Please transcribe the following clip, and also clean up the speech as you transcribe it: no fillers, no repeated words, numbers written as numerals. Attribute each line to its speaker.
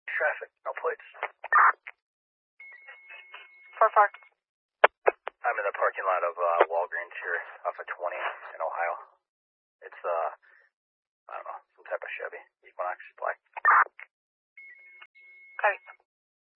Speaker 1: Traffic, no plates.
Speaker 2: 4-4.
Speaker 1: I'm in the parking lot of Walgreens here off of 20 in Ohio. It's, I don't know, some type of Chevy. Equinox, black.